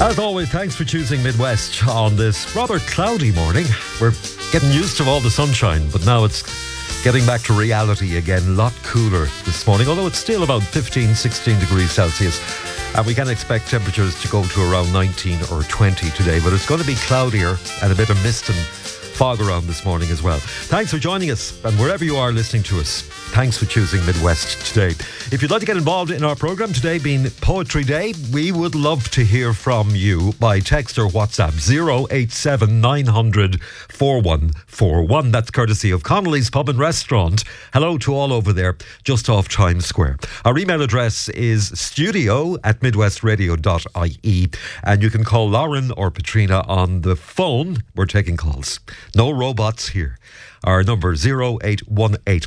As always, thanks for choosing Midwest on this rather cloudy morning. We're getting used to all the sunshine, but now it's getting back to reality again. A lot cooler this morning, although it's still about 15, 16 degrees Celsius. And we can expect temperatures to go to around 19 or 20 today, but it's going to be cloudier and a bit of mist and fog around this morning as well. Thanks for joining us, and wherever you are listening to us, thanks for choosing Midwest today. If you'd like to get involved in our programme, today being Poetry Day, we would love to hear from you by text or WhatsApp 087 900 4141. That's courtesy of Connolly's Pub and Restaurant. Hello to all over there, just off Times Square. Our email address is studio@midwestradio.ie, and you can call Lauren or Patrina on the phone. We're taking calls. No robots here. Our number 0818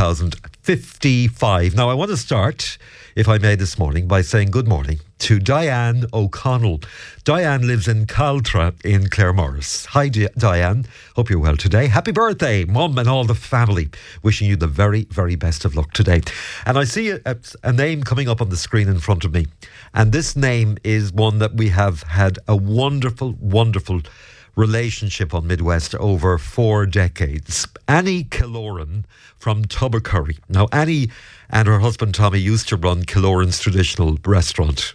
3055. Now I want to start, if I may, this morning by saying good morning to Diane O'Connell. Diane lives in Caltra in Claremorris. Hi Diane, hope you're well today. Happy birthday, Mum and all the family. Wishing you the very, very best of luck today. And I see a name coming up on the screen in front of me. And this name is one that we have had a wonderful, wonderful relationship on Midwest over 4 decades. Annie Killoran from Tubbercurry. Now, Annie and her husband Tommy used to run Killoran's traditional restaurant.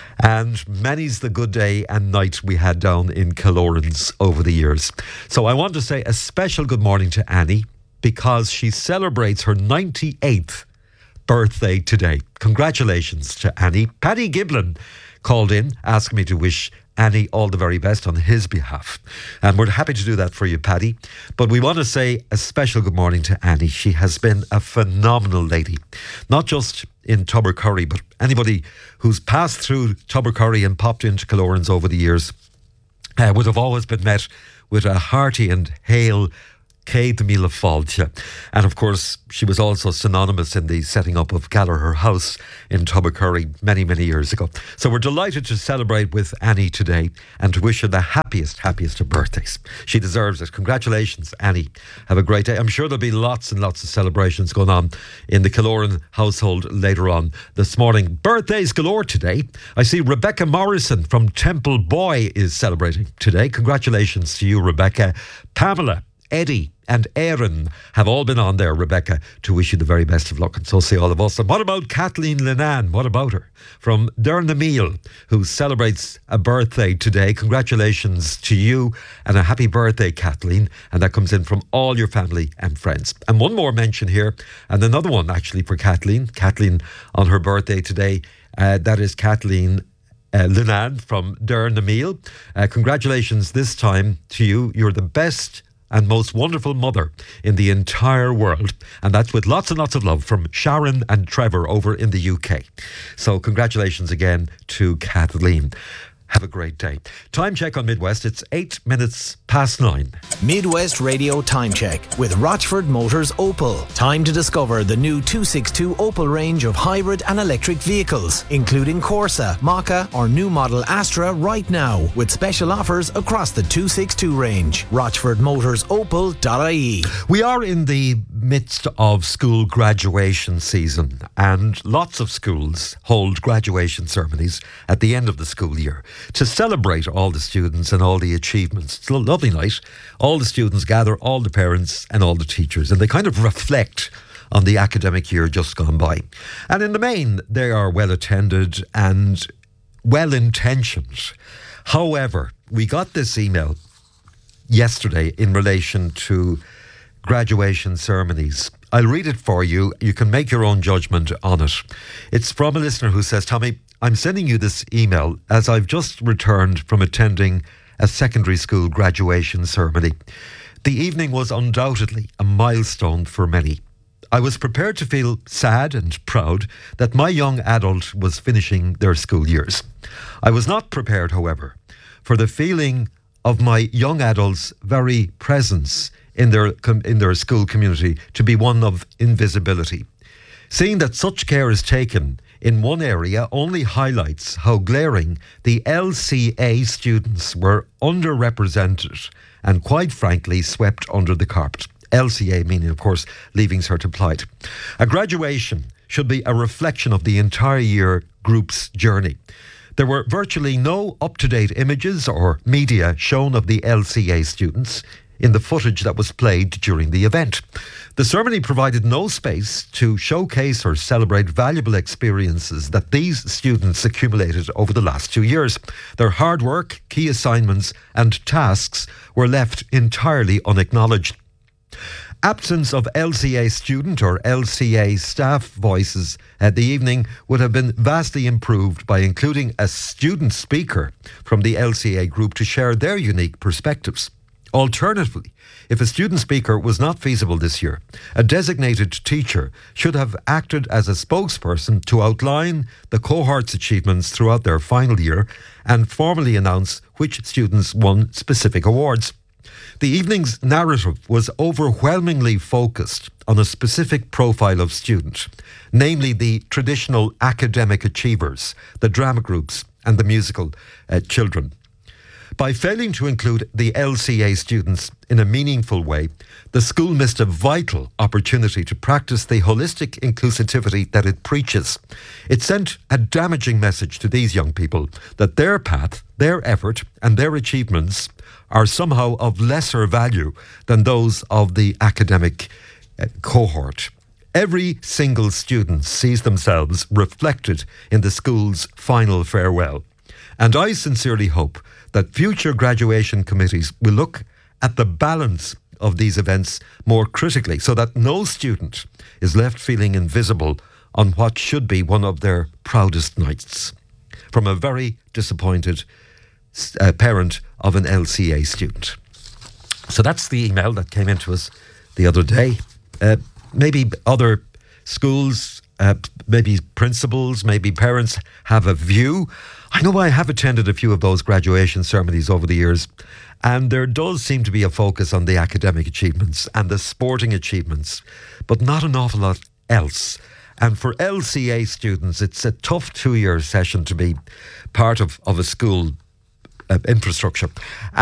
And many's the good day and night we had down in Killoran's over the years. So I want to say a special good morning to Annie because she celebrates her 98th birthday today. Congratulations to Annie. Paddy Giblin called in, asking me to wish Annie all the very best on his behalf. And we're happy to do that for you, Paddy. But we want to say a special good morning to Annie. She has been a phenomenal lady, not just in Tubbercurry, but anybody who's passed through Tubbercurry and popped into Killoran's over the years would have always been met with a hearty and hail Céad Míle Fáilte. And of course, she was also synonymous in the setting up of Gallagher House in Tubbercurry many, many years ago. So we're delighted to celebrate with Annie today and to wish her the happiest of birthdays. She deserves it. Congratulations, Annie. Have a great day. I'm sure there'll be lots and lots of celebrations going on in the Killoran household later on this morning. Birthdays galore today. I see Rebecca Morrison from Temple Boy is celebrating today. Congratulations to you, Rebecca. Pamela, Eddie and Aaron have all been on there, Rebecca, to wish you the very best of luck, and so say all of us. And what about Kathleen Linan? What about her? From Dernameal, who celebrates a birthday today. Congratulations to you and a happy birthday, Kathleen. And that comes in from all your family and friends. And one more mention here, and another one actually for Kathleen. Kathleen on her birthday today. That is Kathleen Linan from Dernameal. Congratulations this time to you. You're the best and most wonderful mother in the entire world. And that's with lots and lots of love from Sharon and Trevor over in the UK. So congratulations again to Kathleen. Have a great day. Time check on Midwest. It's 8 minutes past 9. Midwest Radio Time Check with Rochford Motors Opel. Time to discover the new 262 Opel range of hybrid and electric vehicles, including Corsa, Mokka or new model Astra right now, with special offers across the 262 range. RochfordMotorsOpel.ie. We are in the midst of school graduation season, and lots of schools hold graduation ceremonies at the end of the school year to celebrate all the students and all the achievements. It's a lovely night. All the students gather, all the parents and all the teachers, and they kind of reflect on the academic year just gone by. And in the main, they are well attended and well intentioned. However, we got this email yesterday in relation to graduation ceremonies. I'll read it for you. You can make your own judgment on it. It's from a listener who says, Tommy, I'm sending you this email as I've just returned from attending a secondary school graduation ceremony. The evening was undoubtedly a milestone for many. I was prepared to feel sad and proud that my young adult was finishing their school years. I was not prepared, however, for the feeling of my young adults' very presence in their school community to be one of invisibility. Seeing that such care is taken in one area only highlights how glaring the LCA students were underrepresented and, quite frankly, swept under the carpet. LCA meaning, of course, Leaving Cert Applied. A graduation should be a reflection of the entire year group's journey. There were virtually no up-to-date images or media shown of the LCA students in the footage that was played during the event. The ceremony provided no space to showcase or celebrate valuable experiences that these students accumulated over the last 2 years. Their hard work, key assignments and tasks were left entirely unacknowledged. Absence of LCA student or LCA staff voices at the evening would have been vastly improved by including a student speaker from the LCA group to share their unique perspectives. Alternatively, if a student speaker was not feasible this year, a designated teacher should have acted as a spokesperson to outline the cohort's achievements throughout their final year and formally announce which students won specific awards. The evening's narrative was overwhelmingly focused on a specific profile of student, namely the traditional academic achievers, the drama groups and the musical children. By failing to include the LCA students in a meaningful way, the school missed a vital opportunity to practice the holistic inclusivity that it preaches. It sent a damaging message to these young people that their path, their effort and their achievements are somehow of lesser value than those of the academic cohort. Every single student sees themselves reflected in the school's final farewell. And I sincerely hope that future graduation committees will look at the balance of these events more critically so that no student is left feeling invisible on what should be one of their proudest nights. From a very disappointed parent of an LCA student. So that's the email that came into us the other day. Maybe other schools, maybe principals, maybe parents have a view. I know I have attended a few of those graduation ceremonies over the years, and there does seem to be a focus on the academic achievements and the sporting achievements, but not an awful lot else. And for LCA students, it's a tough 2-year session to be part of a school infrastructure.